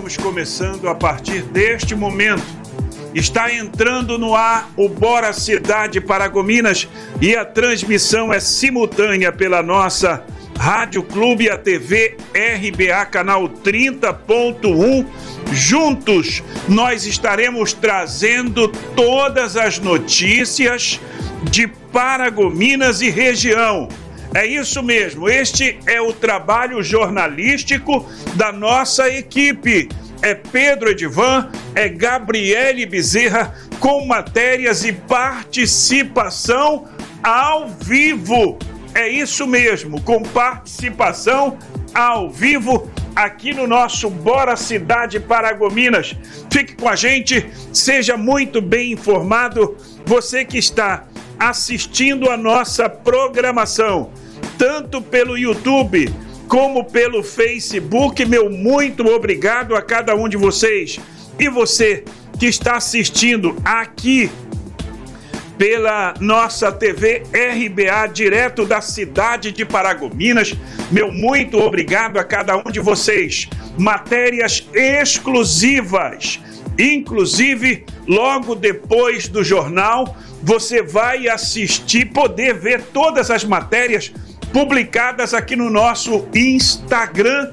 Estamos começando a partir deste momento. Está entrando no ar o Bora Cidade Paragominas e a transmissão é simultânea pela nossa Rádio Clube e a TV RBA, canal 30.1. Juntos, nós estaremos trazendo todas as notícias de Paragominas e região. É isso mesmo, este é o trabalho jornalístico da nossa equipe. É Pedro Edivan, é Gabriele Bezerra, com matérias e participação ao vivo. É isso mesmo, com participação ao vivo aqui no nosso Bora Cidade Paragominas. Fique com a gente, seja muito bem informado, você que está assistindo a nossa programação, tanto pelo YouTube como pelo Facebook. Meu muito obrigado a cada um de vocês. E você que está assistindo aqui pela nossa TV RBA, direto da cidade de Paragominas, meu muito obrigado a cada um de vocês. Matérias exclusivas, inclusive logo depois do jornal, você vai assistir, poder ver todas as matérias publicadas aqui no nosso Instagram,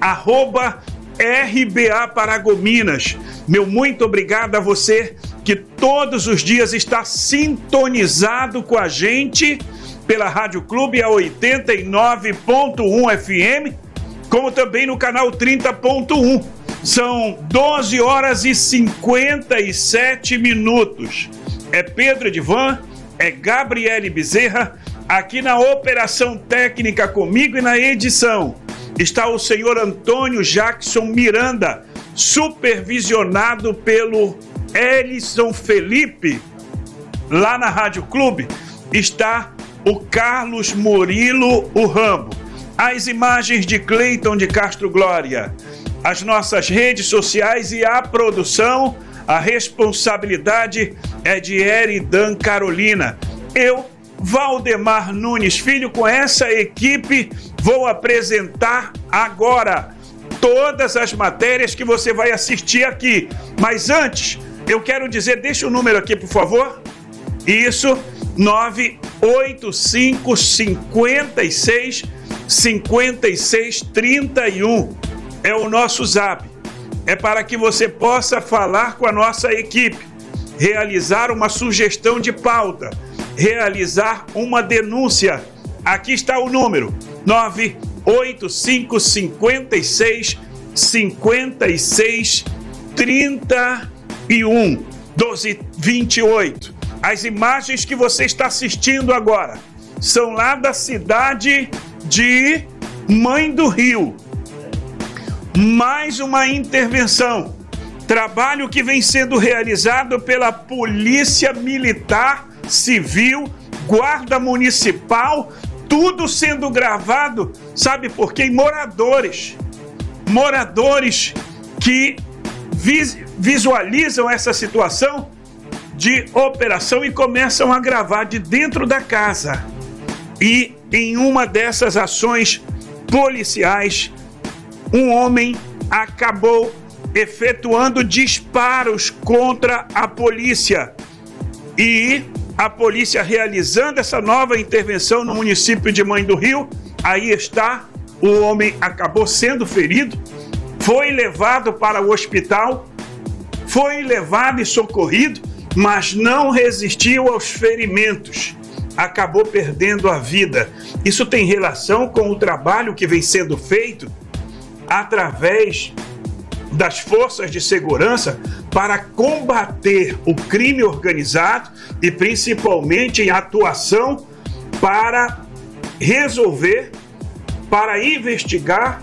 @RBA Paragominas. Meu muito obrigado a você que todos os dias está sintonizado com a gente pela Rádio Clube, a 89.1 FM, como também no canal 30.1. São 12 horas e 57 minutos. É Pedro Edivan, é Gabriele Bezerra, aqui na operação técnica comigo, e na edição está o senhor Antônio Jackson Miranda, supervisionado pelo Elison Felipe. Lá na Rádio Clube está o Carlos Murilo, o Rambo. As imagens de Cleiton de Castro Glória, as nossas redes sociais e a produção, a responsabilidade é de Eridan Carolina. Eu, Valdemar Nunes Filho, com essa equipe, vou apresentar agora todas as matérias que você vai assistir aqui. Mas antes, eu quero dizer, deixa o número aqui, por favor. Isso, 985 56 56 31 é o nosso zap. É para que você possa falar com a nossa equipe, realizar uma sugestão de pauta, realizar uma denúncia. Aqui está o número, 985 56 56 31 1228. As imagens que você está assistindo agora são lá da cidade de Mãe do Rio. Mais uma intervenção, trabalho que vem sendo realizado pela Polícia Militar, Civil, Guarda Municipal, tudo sendo gravado, sabe por quê? Moradores que visualizam essa situação de operação e começam a gravar de dentro da casa. E em uma dessas ações policiais, um homem acabou efetuando disparos contra a polícia. E a polícia realizando essa nova intervenção no município de Mãe do Rio, aí está, o homem acabou sendo ferido, foi levado para o hospital, foi levado e socorrido, mas não resistiu aos ferimentos, acabou perdendo a vida. Isso tem relação com o trabalho que vem sendo feito através das forças de segurança para combater o crime organizado e principalmente em atuação para resolver, para investigar.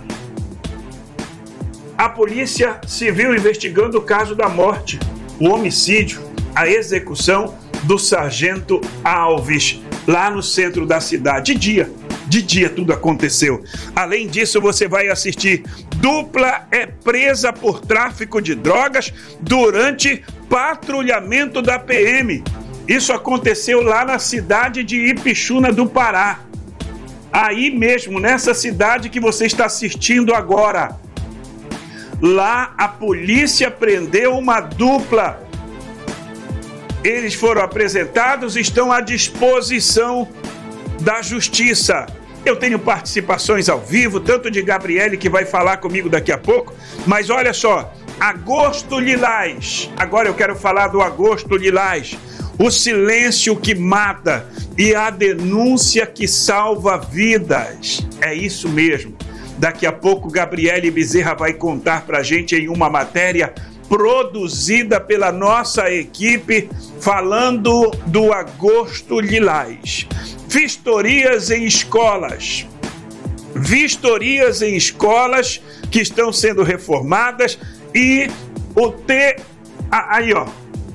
A Polícia Civil investigando o caso da morte, o homicídio, a execução do Sargento Alves, lá no centro da cidade. De dia tudo aconteceu. Além disso, você vai assistir: dupla é presa por tráfico de drogas durante patrulhamento da PM. Isso aconteceu lá na cidade de Ipixuna do Pará. Aí mesmo, nessa cidade que você está assistindo agora. Lá a polícia prendeu uma dupla. Eles foram apresentados e estão à disposição da justiça. Eu tenho participações ao vivo, tanto de Gabriele, que vai falar comigo daqui a pouco, mas olha só, Agosto Lilás. Agora eu quero falar do Agosto Lilás. O silêncio que mata e a denúncia que salva vidas. É isso mesmo. Daqui a pouco Gabriele Bezerra vai contar pra gente em uma matéria produzida pela nossa equipe, falando do Agosto Lilás. Vistorias em escolas. Vistorias em escolas que estão sendo reformadas e aí ó,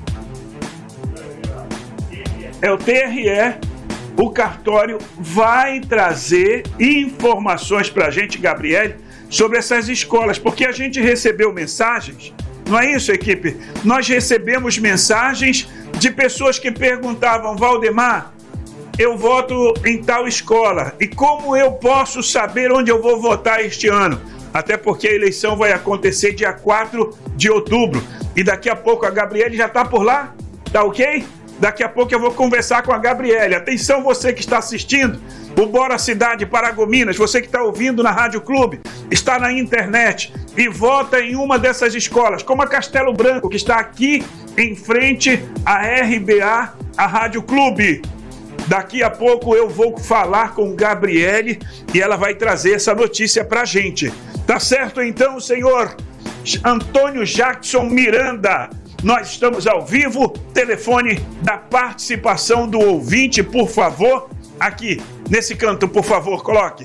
é o TRE, o cartório vai trazer informações pra gente, Gabriele, sobre essas escolas, porque a gente recebeu mensagens, não é isso, equipe? Nós recebemos mensagens de pessoas que perguntavam: Valdemar, eu voto em tal escola, e como eu posso saber onde eu vou votar este ano? Até porque a eleição vai acontecer dia 4 de outubro, e daqui a pouco a Gabriele já está por lá, tá ok? Daqui a pouco eu vou conversar com a Gabriele. Atenção, você que está assistindo o Bora Cidade Paragominas, você que está ouvindo na Rádio Clube, está na internet e vota em uma dessas escolas, como a Castelo Branco, que está aqui em frente à RBA, a Rádio Clube. Daqui a pouco eu vou falar com Gabriele e ela vai trazer essa notícia pra gente. Tá certo então, senhor Antônio Jackson Miranda? Nós estamos ao vivo. Telefone da participação do ouvinte, por favor. Aqui, nesse canto, por favor, coloque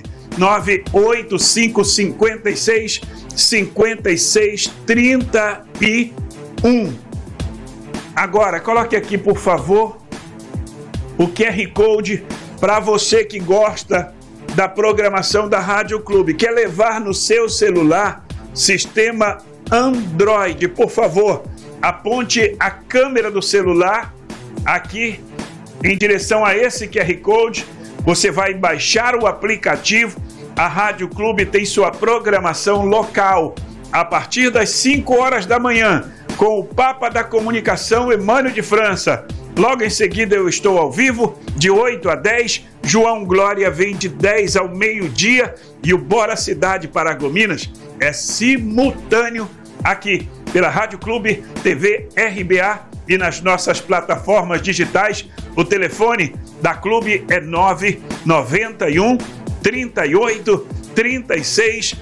98556-5631. Agora, coloque aqui, por favor, o QR Code para você que gosta da programação da Rádio Clube. Quer levar no seu celular sistema Android? Por favor, aponte a câmera do celular aqui em direção a esse QR Code. Você vai baixar o aplicativo. A Rádio Clube tem sua programação local a partir das 5 horas da manhã, com o Papa da Comunicação, Emmanuel de França. Logo em seguida eu estou ao vivo, de 8 a 10. João Glória vem de 10 ao meio-dia. E o Bora Cidade Paragominas é simultâneo aqui pela Rádio Clube, TV RBA e nas nossas plataformas digitais. O telefone da Clube é 991 38 36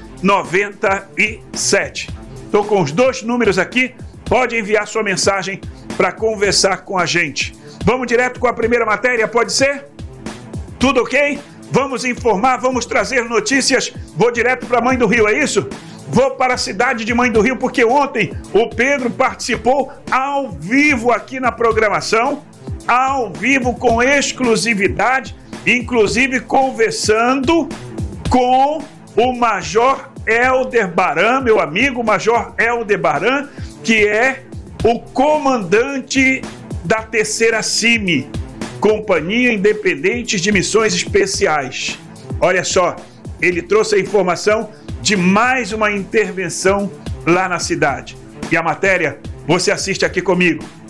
97. Estou com os dois números aqui. Pode enviar sua mensagem para conversar com a gente. Vamos direto com a primeira matéria, pode ser? Tudo ok? Vamos informar, vamos trazer notícias. Vou direto para Mãe do Rio, é isso? Vou para a cidade de Mãe do Rio, porque ontem o Pedro participou ao vivo aqui na programação, ao vivo com exclusividade, inclusive conversando com o Major Helder Baran, meu amigo Major Helder Baran, que é o comandante da 3ª CIMI, Companhia Independente de Missões Especiais. Olha só, ele trouxe a informação de mais uma intervenção lá na cidade. E a matéria você assiste aqui comigo.